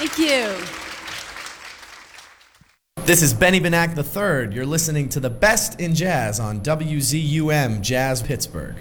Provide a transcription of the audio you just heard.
Thank you. This is Benny Benack III. You're listening to the best in jazz on WZUM Jazz Pittsburgh.